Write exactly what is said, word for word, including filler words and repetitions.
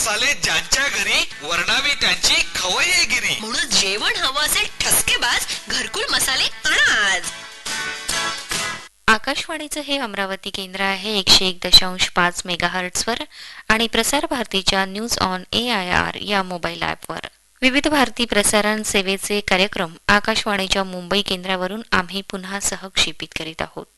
मसाले ज्यांच्या घरी वर्णावी त्यांची खवय्येगिरी. म्हणून जेवण हवं असेल ठसकेबाज घरकुल मसाले आणा आज. आकाशवाणीचं हे अमरावती केंद्र आहे एकशे एक दशांश पाच मेगाहर्ट्झवर आणि प्रसार भारतीच्या news on A I R या मोबाईल ॲपवर. विविध भारती प्रसारण सेवेचे कार्यक्रम आकाशवाणीच्या मुंबई केंद्रावरून आम्ही पुन्हा सहक्षेपित करीत आहोत.